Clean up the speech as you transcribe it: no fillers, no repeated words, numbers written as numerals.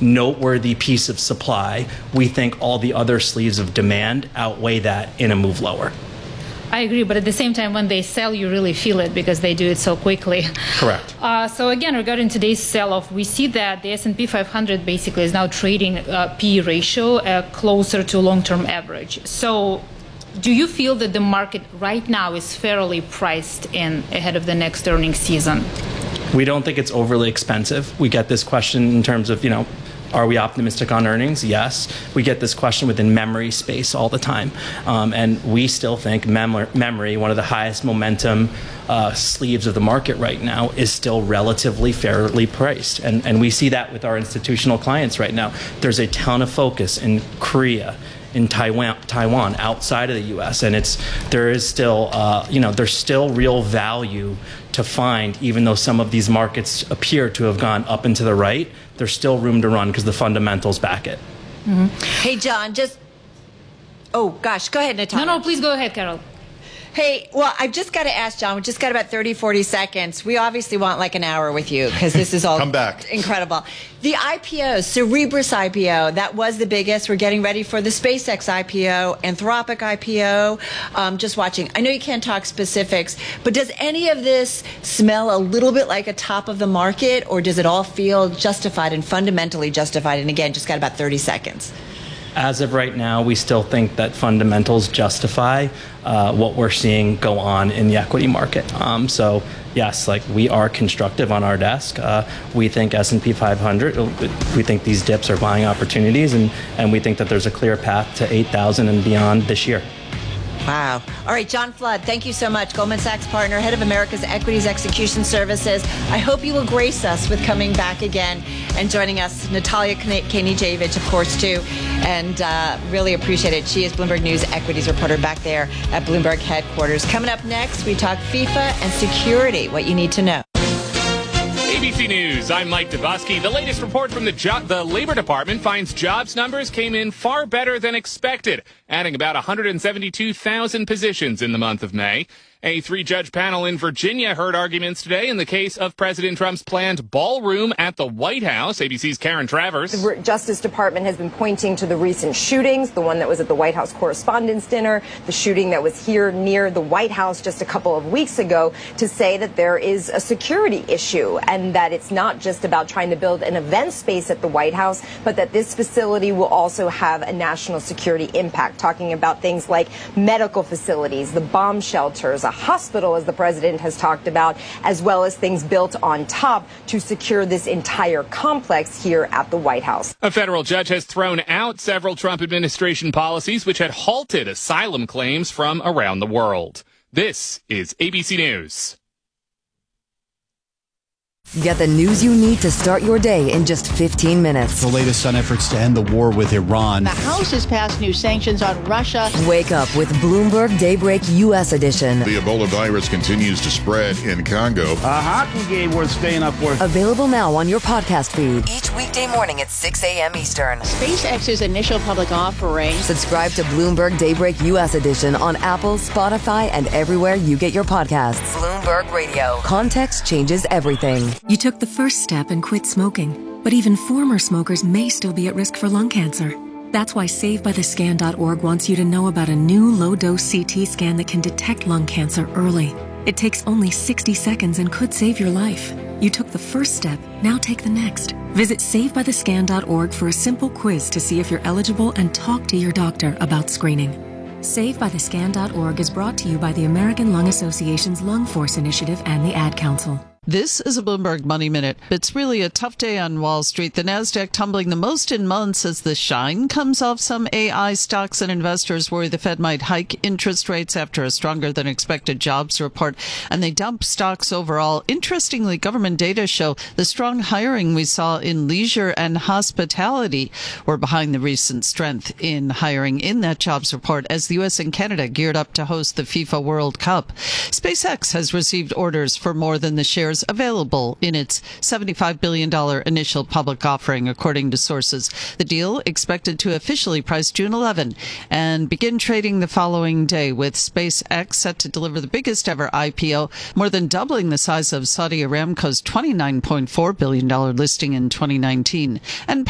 noteworthy piece of supply, we think all the other sleeves of demand outweigh that in a move lower. I agree, but at the same time, when they sell, you really feel it because they do it so quickly. Correct. So again, regarding today's sell-off, we see that the S&P 500 basically is now trading PE ratio closer to long-term average. So do you feel that the market right now is fairly priced in ahead of the next earnings season? We don't think it's overly expensive. We get this question in terms of, are we optimistic on earnings? Yes. We get this question within memory space all the time. And we still think memory, one of the highest momentum sleeves of the market right now, is still relatively fairly priced. And we see that with our institutional clients right now. There's a ton of focus in Korea, in Taiwan, outside of the U.S., and there's still real value to find, even though some of these markets appear to have gone up and to the right. There's still room to run because the fundamentals back it. Mm-hmm. Hey, John, oh gosh, go ahead, Natalia. No, please go ahead, Carol. Hey, well, I've just got to ask, John, we've just got about 30, 40 seconds. We obviously want like an hour with you because this is all Come back. Incredible. The IPO, Cerebras IPO, that was the biggest. We're getting ready for the SpaceX IPO, Anthropic IPO. Just watching. I know you can't talk specifics, but does any of this smell a little bit like a top of the market, or does it all feel justified and fundamentally justified? And again, just got about 30 seconds. As of right now, we still think that fundamentals justify what we're seeing go on in the equity market. So yes, we are constructive on our desk. We think S&P 500, we think these dips are buying opportunities, and we think that there's a clear path to 8,000 and beyond this year. Wow. All right, John Flood, thank you so much. Goldman Sachs partner, head of America's Equities Execution Services. I hope you will grace us with coming back again and joining us. Natalia Knežević, of course, too. And really appreciate it. She is Bloomberg News equities reporter back there at Bloomberg headquarters. Coming up next, we talk FIFA and security, what you need to know. ABC News, I'm Mike Dubosky. The latest report from the Labor Department finds jobs numbers came in far better than expected, adding about 172,000 positions in the month of May. A three-judge panel in Virginia heard arguments today in the case of President Trump's planned ballroom at the White House. ABC's Karen Travers. The Justice Department has been pointing to the recent shootings, the one that was at the White House Correspondents' Dinner, the shooting that was here near the White House just a couple of weeks ago, to say that there is a security issue and that it's not just about trying to build an event space at the White House, but that this facility will also have a national security impact, talking about things like medical facilities, the bomb shelters, a hospital, as the president has talked about, as well as things built on top to secure this entire complex here at the White House. A federal judge has thrown out several Trump administration policies which had halted asylum claims from around the world. This is ABC News. Get the news you need to start your day in just 15 minutes. The latest on efforts to end the war with Iran. The House has passed new sanctions on Russia. Wake up with Bloomberg Daybreak U.S. edition. The Ebola virus continues to spread in Congo. A hockey game worth staying up for. Available now on your podcast feed. Each weekday morning at 6 a.m. Eastern. SpaceX's initial public offering. Subscribe to Bloomberg Daybreak U.S. edition on Apple, Spotify, and everywhere you get your podcasts. Bloomberg Radio. Context changes everything. You took the first step and quit smoking, but even former smokers may still be at risk for lung cancer. That's why SaveByTheScan.org wants you to know about a new low-dose CT scan that can detect lung cancer early. It takes only 60 seconds and could save your life. You took the first step, now take the next. Visit SaveByTheScan.org for a simple quiz to see if you're eligible and talk to your doctor about screening. SaveByTheScan.org is brought to you by the American Lung Association's Lung Force Initiative and the Ad Council. This is a Bloomberg Money Minute. It's really a tough day on Wall Street. The Nasdaq tumbling the most in months as the shine comes off some AI stocks, and investors worry the Fed might hike interest rates after a stronger than expected jobs report, and they dump stocks overall. Interestingly, government data show the strong hiring we saw in leisure and hospitality were behind the recent strength in hiring in that jobs report as the U.S. and Canada geared up to host the FIFA World Cup. SpaceX has received orders for more than the shares available in its $75 billion initial public offering, according to sources. The deal expected to officially price June 11 and begin trading the following day, with SpaceX set to deliver the biggest ever IPO, more than doubling the size of Saudi Aramco's $29.4 billion listing in 2019. And